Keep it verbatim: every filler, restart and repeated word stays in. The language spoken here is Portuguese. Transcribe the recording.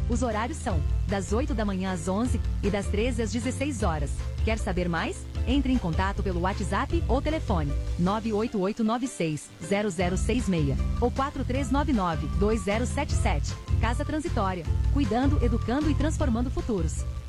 Os horários são das oito da manhã às onze e das treze às dezesseis horas. Quer saber mais? Entre em contato pelo WhatsApp ou telefone nove oito oito nove seis zero zero seis seis ou quatro três nove nove dois zero sete sete. Casa Transitória. Cuidando, educando e transformando futuros.